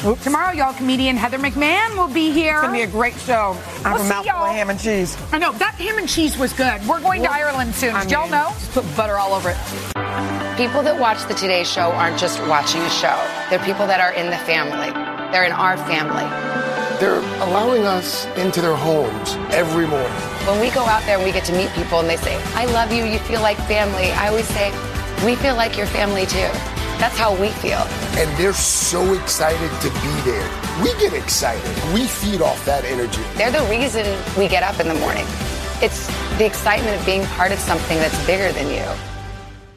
Tomorrow, y'all, comedian Heather McMahon will be here. It's going to be a great show. I have a mouthful of ham and cheese. I know, that ham and cheese was good. We're going to Ireland soon. Did y'all know? Just put butter all over it. People that watch the Today Show aren't just watching a show. They're people that are in the family. They're in our family. They're allowing us into their homes every morning. When we go out there and we get to meet people and they say, I love you, you feel like family, I always say, we feel like your family too. That's how we feel. And they're so excited to be there. We get excited. We feed off that energy. They're the reason we get up in the morning. It's the excitement of being part of something that's bigger than you.